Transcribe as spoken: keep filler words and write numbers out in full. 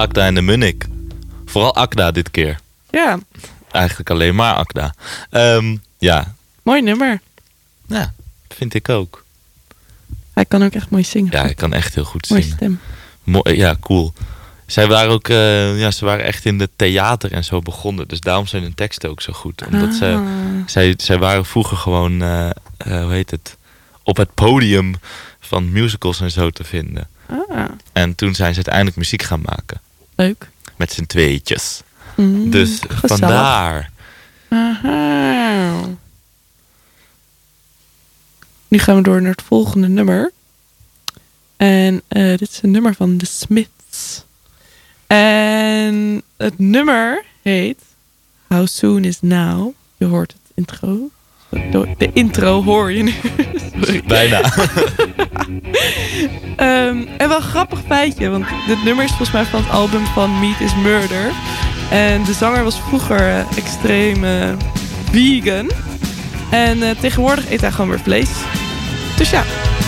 Akda en de Munnik. Vooral Akda dit keer. Ja. Eigenlijk alleen maar Akda. Um, ja. Mooi nummer. Ja, vind ik ook. Hij kan ook echt mooi zingen. Ja, hij kan echt heel goed Mooie zingen. stem. Mooi, ja, cool. Zij waren ook, uh, ja, ze waren echt in de theater en zo begonnen. Dus daarom zijn hun teksten ook zo goed. Omdat ah. ze, zij, zij waren vroeger gewoon, uh, uh, hoe heet het, op het podium van musicals en zo te vinden. Ah. En toen zijn ze uiteindelijk muziek gaan maken. Leuk. Met z'n tweetjes. Mm, dus gezellig. vandaar. Aha. Nu gaan we door naar het volgende nummer. En uh, dit is een nummer van The Smiths. En het nummer heet How Soon Is Now. Je hoort het intro. De intro hoor je nu. Sorry. Bijna. um, en wel een grappig feitje. Want dit nummer is volgens mij van het album van Meat is Murder. En de zanger was vroeger uh, extreem uh, vegan. En uh, tegenwoordig eet hij gewoon weer vlees. Dus ja,